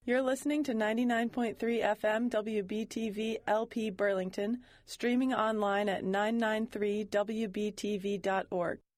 You're listening to 99.3 FM WBTV LP Burlington, streaming online at 993wbtv.org.